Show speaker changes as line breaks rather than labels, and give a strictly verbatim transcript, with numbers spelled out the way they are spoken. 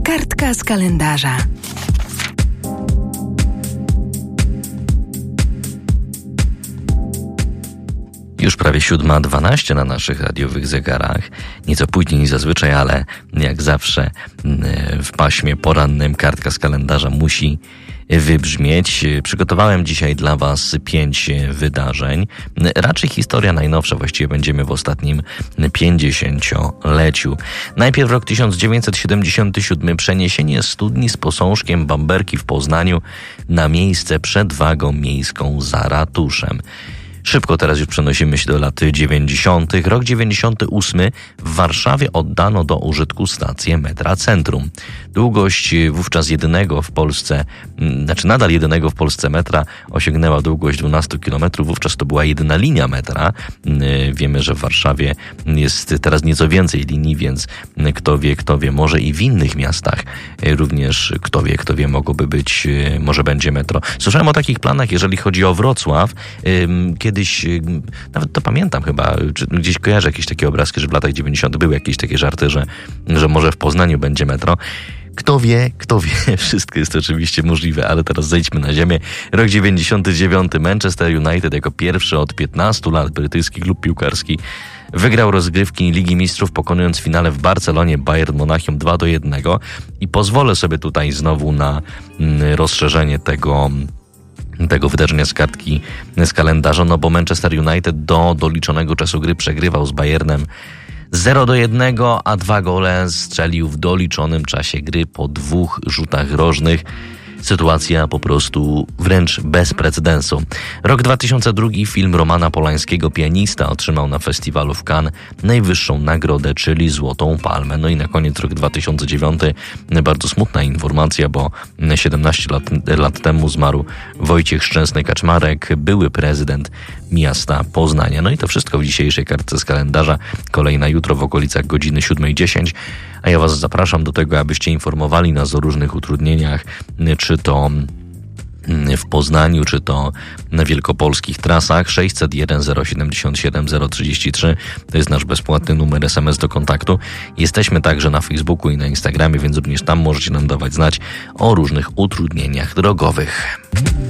Kartka z kalendarza.
Już prawie siódma dwanaście na naszych radiowych zegarach. Nieco później niż zazwyczaj, ale jak zawsze w paśmie porannym kartka z kalendarza musi wybrzmieć. Przygotowałem dzisiaj dla Was pięć wydarzeń. Raczej historia najnowsza, właściwie będziemy w ostatnim pięćdziesięcioleciu. Najpierw rok tysiąc dziewięćset siedemdziesiąty siódmy. Przeniesienie studni z posążkiem Bamberki w Poznaniu na miejsce przed wagą miejską za ratuszem. Szybko teraz już przenosimy się do lat dziewięćdziesiątych. Rok dziewięćdziesiąty ósmy. W Warszawie oddano do użytku stację metra Centrum. Długość wówczas jedynego w Polsce, znaczy nadal jedynego w Polsce metra osiągnęła długość dwanaście kilometrów. Wówczas to była jedyna linia metra. Wiemy, że w Warszawie jest teraz nieco więcej linii, więc kto wie, kto wie, może i w innych miastach również kto wie, kto wie, mogłoby być, może będzie metro. Słyszałem o takich planach, jeżeli chodzi o Wrocław, kiedy Kiedyś, nawet to pamiętam chyba, czy gdzieś kojarzę jakieś takie obrazki, że w latach dziewięćdziesiątych były jakieś takie żarty, że, że może w Poznaniu będzie metro. Kto wie, kto wie, wszystko jest oczywiście możliwe, ale teraz zejdźmy na ziemię. Rok dziewięćdziesiąty dziewiąty. Manchester United jako pierwszy od piętnastu lat brytyjski klub piłkarski wygrał rozgrywki Ligi Mistrzów, pokonując w finale w Barcelonie Bayern Monachium dwa do jednego i pozwolę sobie tutaj znowu na rozszerzenie tego tego wydarzenia z kartki z kalendarza, no bo Manchester United do doliczonego czasu gry przegrywał z Bayernem zero do jednego, a dwa gole strzelił w doliczonym czasie gry po dwóch rzutach rożnych. Sytuacja po prostu wręcz bez precedensu. Rok dwa tysiące drugi. Film Romana Polańskiego Pianista otrzymał na festiwalu w Cannes najwyższą nagrodę, czyli Złotą Palmę. No i na koniec rok dwa tysiące dziewiąty. Bardzo smutna informacja, bo siedemnaście lat, lat temu zmarł Wojciech Szczęsny-Kaczmarek, były prezydent miasta Poznania. No i to wszystko w dzisiejszej kartce z kalendarza. Kolejna jutro w okolicach godziny siódma dziesięć. A ja Was zapraszam do tego, abyście informowali nas o różnych utrudnieniach, czy to w Poznaniu, czy to na wielkopolskich trasach. sześćset jeden zero siedemdziesiąt siedem zero trzydzieści trzy to jest nasz bezpłatny numer es em es do kontaktu. Jesteśmy także na Facebooku i na Instagramie, więc również tam możecie nam dawać znać o różnych utrudnieniach drogowych.